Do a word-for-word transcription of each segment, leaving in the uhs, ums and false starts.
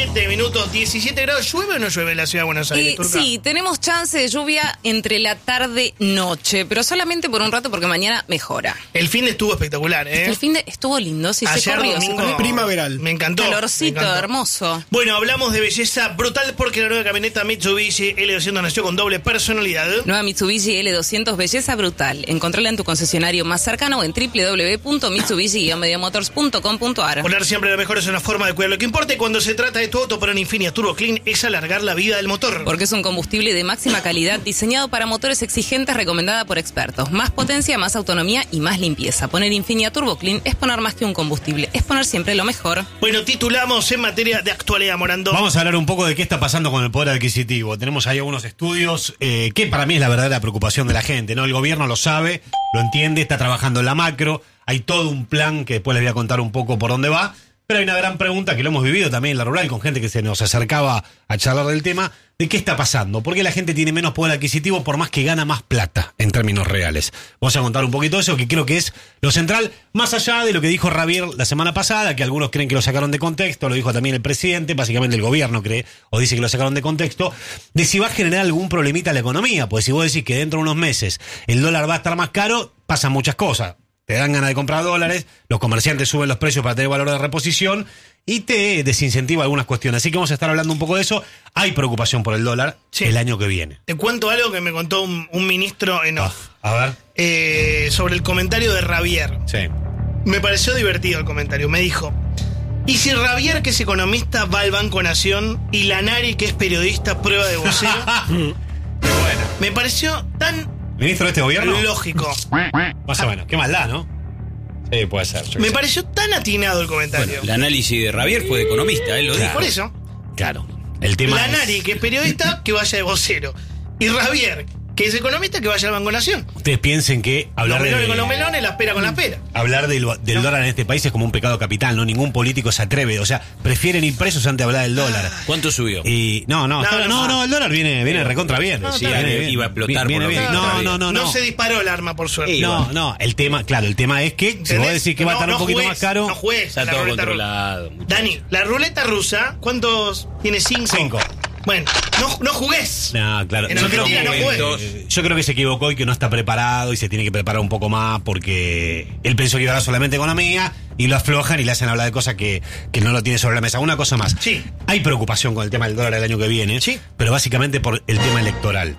diecisiete minutos, diecisiete grados. ¿Llueve o no llueve en la ciudad de Buenos Aires, Eh, Turca? sí, tenemos chance de lluvia entre la tarde-noche, pero solamente por un rato porque mañana mejora. El fin de estuvo espectacular, ¿eh? El fin de estuvo lindo, sí, se Ayer corrió, se domingo, corrió. primaveral. Me encantó. Calorcito, me encantó. hermoso. Bueno, hablamos de belleza brutal porque la nueva camioneta Mitsubishi L doscientos nació con doble personalidad. Nueva Mitsubishi L doscientos, belleza brutal. Encontrala en tu concesionario más cercano o en doble u doble u doble u punto mitsubishi guion media motors punto com punto a r. Poner siempre lo mejor es una forma de cuidar lo que importa y cuando se trata de tu auto, pero en Infinia Turbo Clean es alargar la vida del motor. Porque es un combustible de máxima calidad diseñado para motores exigentes, recomendada por expertos. Más potencia, más autonomía y más limpieza. Poner Infinia Turbo Clean es poner más que un combustible, es poner siempre lo mejor. Bueno, titulamos en materia de actualidad, Morando. Vamos a hablar un poco de qué está pasando con el poder adquisitivo. Tenemos ahí algunos estudios eh, que para mí es la verdadera preocupación de la gente, ¿no? El gobierno lo sabe, lo entiende, está trabajando en la macro, hay todo un plan que después les voy a contar un poco por dónde va, pero hay una gran pregunta que lo hemos vivido también en la rural con gente que se nos acercaba a charlar del tema, de qué está pasando, por qué la gente tiene menos poder adquisitivo por más que gana más plata en términos reales. Vamos a contar un poquito de eso, que creo que es lo central, más allá de lo que dijo Javier la semana pasada, que algunos creen que lo sacaron de contexto, lo dijo también el presidente, básicamente el gobierno cree, o dice que lo sacaron de contexto, de si va a generar algún problemita a la economía, pues si vos decís que dentro de unos meses el dólar va a estar más caro, pasan muchas cosas. Te dan ganas de comprar dólares, los comerciantes suben los precios para tener valor de reposición y te desincentiva algunas cuestiones. Así que vamos a estar hablando un poco de eso. Hay preocupación por el dólar Sí. el año que viene. Te cuento algo que me contó un, un ministro en off. A ver. Eh, sobre el comentario de Javier. Sí. Me pareció divertido el comentario. Me dijo, ¿y si Javier, que es economista, va al Banco Nación y Lanari, que es periodista, prueba de vocero? Qué bueno. Me pareció tan ¿Ministro de este gobierno? lógico. Más o menos. Qué maldad, ¿no? Sí, puede ser. yo qué Me sé. pareció tan atinado el comentario. Bueno, el análisis de Javier fue de economista, él lo dijo. Por eso, Claro. El tema Lanari, es- que es periodista, que vaya de vocero. Y Javier, que es economista, que vaya al Banco Nación. Ustedes piensen que hablar Los melones de... con los melones, la pera con la pera. Hablar del, del dólar en este país es como un pecado capital, ¿no? Ningún político se atreve. O sea, prefieren ir presos antes de hablar del dólar. ¿Cuánto subió? Y no, no, No, está- no, no, no. no, el dólar viene, viene recontra bien. No, Sí, está Viene bien. bien. Iba a explotar Viene por lo bien. que No, está no, no, No, no. se disparó el arma, por suerte. Sí. No, no, el tema, claro, el tema es que si vos ¿Entendés? decís que va a No, estar no un poquito juegues, más caro, No juegues Está a la todo ruleta controlado, rusa. muchachos. Dani, la ruleta rusa, ¿cuántos tiene? Cinco. Cinco. Bueno, no, no jugués. no, claro. En Yo creo, Argentina que, no juegue. eh, yo creo que se equivocó y que no está preparado y se tiene que preparar un poco más porque él pensó que iba a hablar solamente de economía y lo aflojan y le hacen hablar de cosas que, que no lo tiene sobre la mesa. Una cosa más. Sí. Hay preocupación con el tema del dólar el año que viene, Sí. pero básicamente por el tema electoral.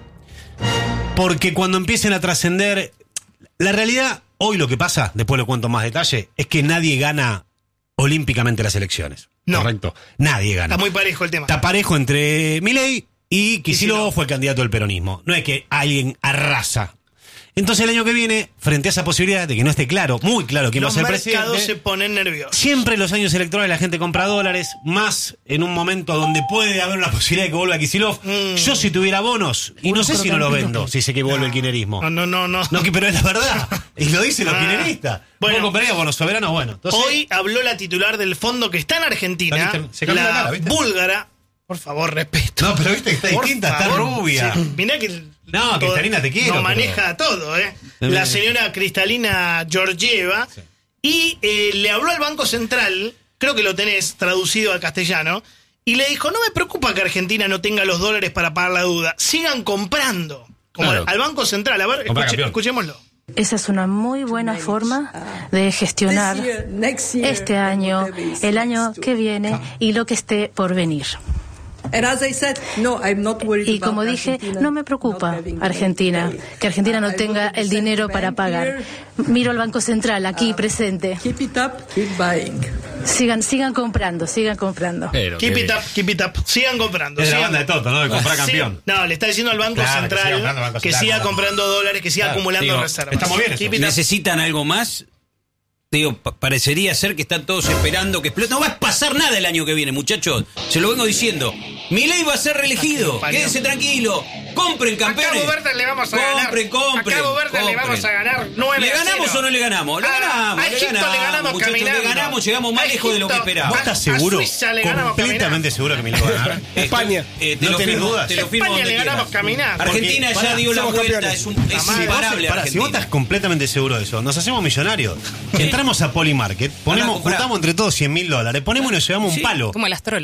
Porque cuando empiecen a trascender... La realidad, hoy lo que pasa, después le cuento más detalle, es que nadie gana olímpicamente las elecciones. No. ¿Correcto? Nadie gana. Está muy parejo el tema. Está parejo entre Milei y Kicillof Kicillof. fue el candidato del peronismo. No es que alguien arrasa. Entonces el año que viene, frente a esa posibilidad de que no esté claro, muy claro quién va a Los ser mercados presidente, se ponen nerviosos. siempre en los años electorales la gente compra dólares, más en un momento donde puede haber una posibilidad de que vuelva Kicillof. Mm. Yo si tuviera bonos, y no sé si no lo vendo, si sé que vuelve el kirchnerismo. No, no, no, no. No, que- pero es la verdad. Y lo dicen los Ah. kirchneristas. Bueno. Bueno, compraría bonos soberanos, bueno. Entonces, Hoy habló la titular del fondo que está en Argentina, ¿Viste? Se cambió la la cara, ¿viste? búlgara. Por favor, respeto. No, pero viste que está Por distinta, está favor. rubia. Sí, mirá que... No, todo- Cristalina, te quiero, No pero- maneja todo, ¿eh? No, La no. señora Cristalina Georgieva. Y eh, le habló al Banco Central, creo que lo tenés traducido al castellano, y le dijo, no me preocupa que Argentina no tenga los dólares para pagar la deuda. Sigan comprando. Como Claro. al, al Banco Central. A ver, Compra, escuche- campeón. escuchémoslo. Esa es una muy buena forma de gestionar este año, el año que viene y lo que esté por venir. Y como dije, no me preocupa Argentina, que Argentina no tenga el dinero para pagar. Miro al Banco Central aquí presente. Sigan, sigan comprando, sigan comprando. Pero Keep que- it up, keep it up. Sigan comprando. es la sigan banda de Toto, ¿no? De comprar Sí, campeón. no, le está diciendo al Banco Claro, que Central siga comprando Banco que Central, siga claro. comprando dólares, que siga Claro, acumulando digo, reservas. estamos bien eso. Keep it up. ¿Necesitan algo más? Digo, pa- parecería ser que están todos esperando que explote. No va a pasar nada el año que viene, muchachos. Se lo vengo diciendo. Milei va a ser reelegido. Parió. Quédense tranquilo. Compren, A campeones. Cabo Verde le vamos a ganar. Compren, compren. A Cabo Verde le compren. vamos a ganar nueve ¿Le a ganamos cero. o no le ganamos? Le A- ganamos, a le Egipto ganamos, le ganamos muchachos, caminando. le ganamos, llegamos más A lejos de lo que Egipto, esperábamos. ¿Vos a- estás a seguro? Suiza le ganamos Completamente caminando. seguro que me lo va a ganar. Eh, España. eh, te No lo tenés firmo, dudas. te lo firmo España donde le ganamos quieras. caminando. Argentina Porque, ya pará, dio la somos vuelta, campeones. es, un, es Amá, imparable Pará, si vos Argentina. estás completamente seguro de eso, nos hacemos millonarios. Entramos a Polymarket, ponemos, comprar. juntamos entre todos cien mil dólares, ponemos y nos llevamos Sí. un palo. Como el astrólogo.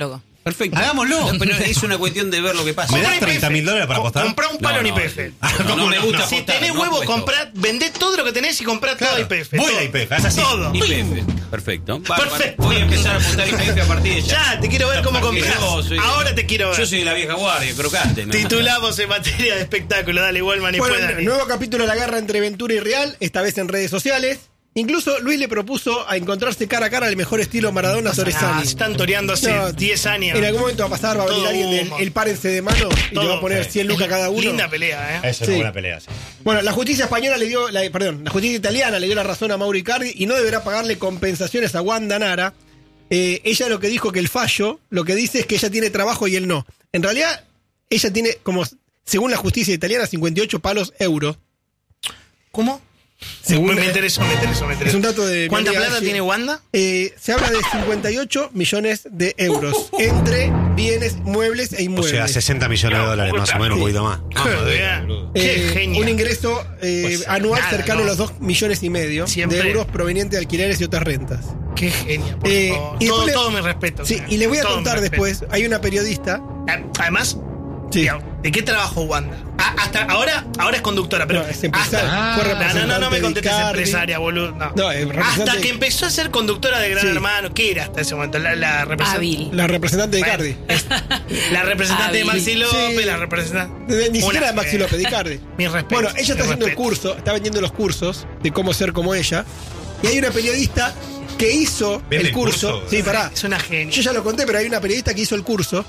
Perfecto. Hagámoslo. No, pero es una cuestión de ver lo que pasa. ¿Me das Comprá treinta mil Y P F. dólares para Co- apostar? Comprá un palo No, en no, Y P F. no, no me gusta Si apostar, tenés no huevo, apuesto. comprá, vendé todo lo que tenés y comprá todo Claro. Y P F. Voy todo. a Y P F, es así. Todo. Y P F. Perfecto. Bárbaro. Perfecto. Voy a empezar a apostar Y P F a partir de ya. Ya, te quiero ver cómo Porque comprás. yo soy- Ahora te quiero ver. Yo soy de la vieja guardia, crocante. ¿no? Titulamos en materia de espectáculo. Dale, Wallman y Bueno, después Dani. nuevo capítulo de la guerra entre Ventura y Real, esta vez en redes sociales. Incluso Luis le propuso a encontrarse cara a cara al mejor estilo Maradona Ah, Torresani. se están toreando hace No, diez años. En algún momento va a pasar, va a venir Todo alguien del humo. el párense de mano y le va a poner sí. cien lucas cada uno. Linda pelea, ¿eh? Eso es Sí. una buena pelea, sí. Bueno, la justicia española le dio, la, perdón, la justicia italiana le dio la razón a Mauro Icardi y no deberá pagarle compensaciones a Wanda Nara. Eh, ella lo que dijo que el fallo, lo que dice es que ella tiene trabajo y él no. En realidad, ella tiene como, según la justicia italiana, cincuenta y ocho palos euros. ¿Cómo? Según- me, me interesó, me interesó, me interesó. Es un dato de mi ¿Cuánta amiga plata Angie. tiene Wanda? Eh, se habla de cincuenta y ocho millones de euros entre bienes, muebles e O inmuebles. sea, sesenta millones de dólares, más o menos, un poquito más. Qué, Qué Eh, genio. un ingreso eh, Pues, anual nada, cercano no. a los dos millones y medio Siempre. de euros provenientes de alquileres y otras rentas. Qué genio, por Eh, favor. y Todo, después le- todo mi respeto. Sí, o sea, y les voy a todo mi contar respeto. después, hay una periodista. Ah, Además, Sí. digamos, ¿de qué trabajó Wanda? Ah, hasta ahora, ahora es conductora, pero No, es empresaria. hasta- Fue no, no, no, no representante me de contestes Icardi. empresaria, boludo. No. No, es representante hasta de- que empezó a ser conductora de Gran Sí. Hermano, ¿qué era hasta ese momento? La, la representante. Hábil. La representante de Bueno, Icardi. es- La representante de Hábil. Maxi López, Sí. la representante. De- Ni Una siquiera de Maxi fe. López, de Icardi. Mi respeto. Bueno, ella está mi haciendo el respeto. curso, está vendiendo los cursos de cómo ser como ella. Y hay una periodista que hizo ¿Vende el curso. curso? Sí, pará. Es una genia. Yo ya lo conté, pero hay una periodista que hizo el curso,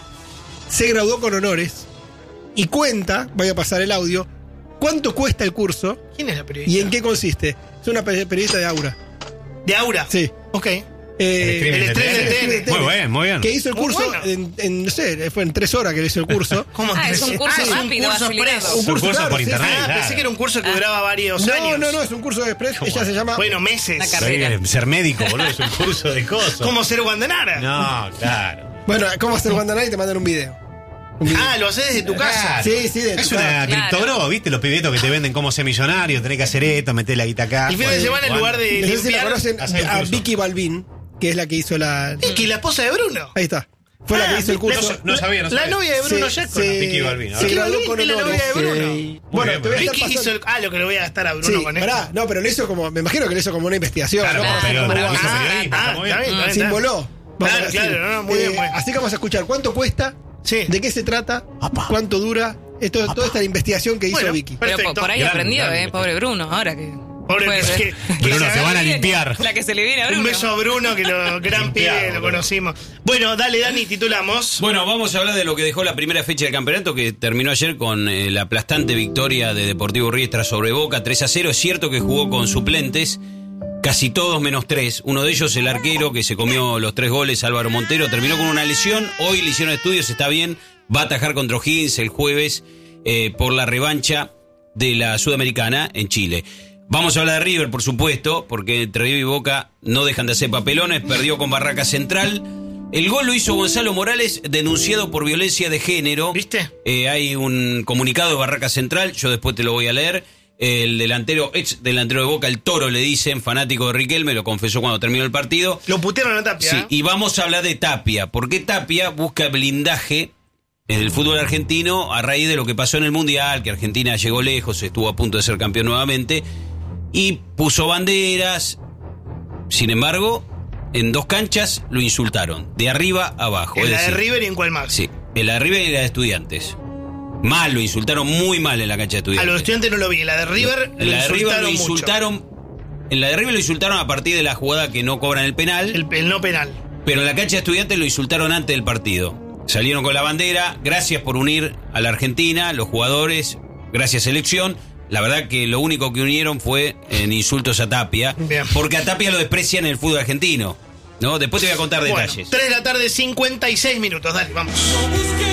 se graduó con honores y cuenta, voy a pasar el audio, cuánto cuesta el curso ¿Quién es la periodista? y en qué consiste. Es una pe- periodista de Aura. ¿De Aura? Sí. Ok. Eh, El El de estreno de T T N. Muy bien, muy bien. Que hizo el Muy curso bueno. en, en, no sé, fue en tres horas que le hizo el curso. ¿Cómo Ah, es un curso Ah, es un rápido, curso acelerado. expreso. Un Es un curso claro, por sí, internet. sí. Ah, claro. pensé que era un curso que duraba varios No, años. no, no, es un curso de express. Ella se llama. Bueno, meses. La carrera. Sí, ser médico, boludo, es un curso de cosas. ¿Cómo ser Guandanara? No, claro. Bueno, ¿cómo hacer Guantanara? Y te mandan un video. Un video. Ah, lo haces desde tu casa. Claro. Sí, sí, de Es tu una casa. Claro. criptobro, ¿viste? Los pibetos que te venden cómo ser millonario, tenés que hacer esto, meter la guita acá. El fin de Bueno, semana, en bueno. lugar de No sé si la limpiar. conocen, hacer el a curso. Vicky Balvin, que es la que hizo la. Vicky, la esposa de Bruno. Ahí está. Fue la Ah, que hizo el curso. la- No sabía, no La sabía. novia de Bruno Se- Jackson. se- Vicky Balvin, se ahora. Vicky graduó Balvin con es la honores. novia de Bruno. Sí. Muy Bueno, bien, te voy a muy estar Vicky hizo pasando. el. Ah, lo que le voy a gastar a Bruno Sí, con esto. pará, no, pero lo hizo como, me imagino que lo hizo como una investigación. Claro, ¿no? Para pero ver cómo lo va. hizo Ah, periodista, ah, está muy está bien. bien, está bien. Simboló. Vamos Claro, a claro, decir. no, no, muy bien, Eh, muy bien. Así que vamos a escuchar cuánto cuesta, Sí. de qué se trata, cuánto dura, esto, toda esta investigación que hizo Bueno, Vicky. Pero Perfecto. por, por ahí Gran, aprendió, gran eh, pobre Bruno, ahora que. Pobre puede que- ser. que- Bruno, que te se van a agarre- limpiar. La que se le viene a Bruno. Un beso a Bruno, que lo gran Limpiado, pibe, lo boludo. conocimos. Bueno, dale, Dani, titulamos. Bueno, vamos a hablar de lo que dejó la primera fecha del campeonato, que terminó ayer con eh, la aplastante victoria de Deportivo Riestra sobre Boca, tres a cero. Es cierto que jugó con suplentes, casi todos menos tres. Uno de ellos, el arquero, que se comió los tres goles, Álvaro Montero, terminó con una lesión. Hoy le hicieron estudios, está bien. Va a atajar contra O'Higgins el jueves eh, por la revancha de la Sudamericana en Chile. Vamos a hablar de River, por supuesto, porque entre River y Boca no dejan de hacer papelones. Perdió con Barraca Central. El gol lo hizo Gonzalo Morales, denunciado por violencia de género. ¿Viste? Eh, hay un comunicado de Barraca Central, yo después te lo voy a leer. El delantero, ex delantero de Boca, el Toro, le dicen, fanático de Riquelme, lo confesó cuando terminó el partido. Lo putearon a Tapia. Sí, ¿eh? y vamos a hablar de Tapia, porque Tapia busca blindaje en el fútbol argentino a raíz de lo que pasó en el Mundial, que Argentina llegó lejos, estuvo a punto de ser campeón nuevamente, y puso banderas. Sin embargo, en dos canchas lo insultaron, de arriba a abajo. En es la de decir, River y en cuál más. Sí, en la de River y la de Estudiantes. Mal, lo insultaron muy mal en la cancha de A Estudiantes. los estudiantes no lo vi. En la de River En la de lo River lo insultaron mucho. insultaron. En la de River lo insultaron a partir de la jugada que no cobran el penal. El, el no penal. Pero en la cancha de Estudiantes lo insultaron antes del partido. Salieron con la bandera, gracias por unir a la Argentina, los jugadores, gracias selección. La verdad que lo único que unieron fue en insultos a Tapia, Bien. porque a Tapia lo desprecian en el fútbol argentino, ¿no? Después te voy a contar Bueno, detalles. tres de la tarde, cincuenta y seis minutos. Dale, vamos. No busques